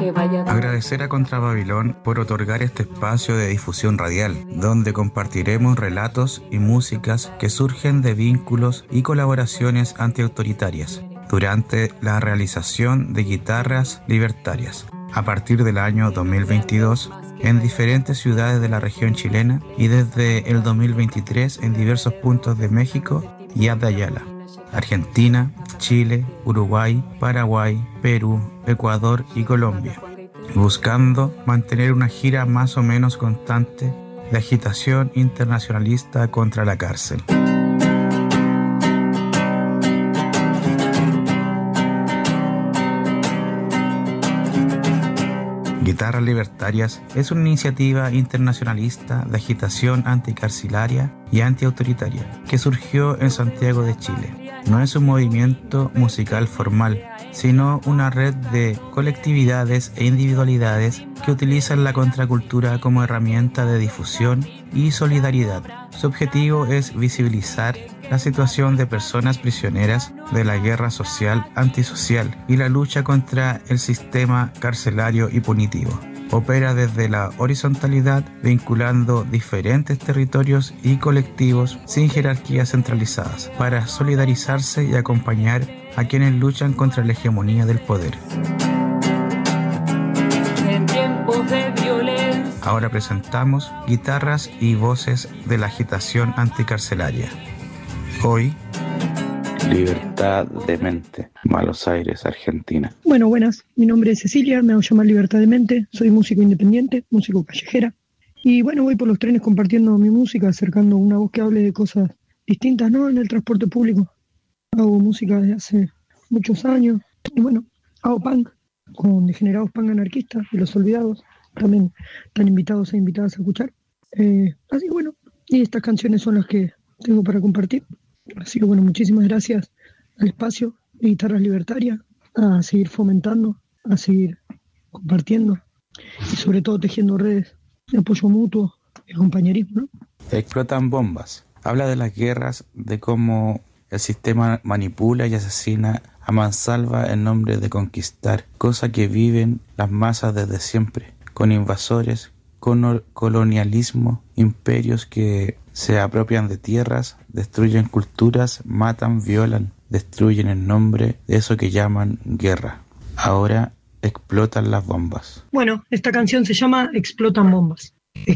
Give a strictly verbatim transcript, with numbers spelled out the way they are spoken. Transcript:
Agradecer a Contra Babilón por otorgar este espacio de difusión radial, donde compartiremos relatos y músicas que surgen de vínculos y colaboraciones antiautoritarias durante la realización de guitarras libertarias a partir del año dos mil veintidós en diferentes ciudades de la región chilena y desde el dos mil veintitrés en diversos puntos de México y de Ayala, Argentina, Chile, Uruguay, Paraguay, Perú, Ecuador y Colombia, buscando mantener una gira más o menos constante de agitación internacionalista contra la cárcel. Guitarras Libertarias es una iniciativa internacionalista de agitación anticarcelaria y antiautoritaria que surgió en Santiago de Chile. No es un movimiento musical formal, sino una red de colectividades e individualidades que utilizan la contracultura como herramienta de difusión y solidaridad. Su objetivo es visibilizar la situación de personas prisioneras de la guerra social antisocial y la lucha contra el sistema carcelario y punitivo. Opera desde la horizontalidad, vinculando diferentes territorios y colectivos sin jerarquías centralizadas, para solidarizarse y acompañar a quienes luchan contra la hegemonía del poder. En tiempos de violencia. Ahora presentamos guitarras y voces de la agitación anticarcelaria. Hoy, Libertad de Mente, Buenos Aires, Argentina. Bueno, buenas. Mi nombre es Cecilia, me hago llamar Libertad de Mente. Soy músico independiente, músico callejera. Y bueno, voy por los trenes compartiendo mi música, acercando una voz que hable de cosas distintas, ¿no? En el transporte público. Hago música desde hace muchos años. Y bueno, hago punk con Degenerados Punk Anarquistas y Los Olvidados. También están invitados e invitadas a escuchar. Eh, así que bueno, y estas canciones son las que tengo para compartir. Así que bueno, muchísimas gracias al espacio de Guitarras Libertarias, a seguir fomentando, a seguir compartiendo y sobre todo tejiendo redes de apoyo mutuo y compañerismo, ¿no? Explotan bombas. Habla de las guerras, de cómo el sistema manipula y asesina a mansalva en nombre de conquistar, cosa que viven las masas desde siempre, con invasores, con colonialismo, imperios que se apropian de tierras, destruyen culturas, matan, violan, destruyen en nombre de eso que llaman guerra. Ahora explotan las bombas. Bueno, esta canción se llama Explotan Bombas.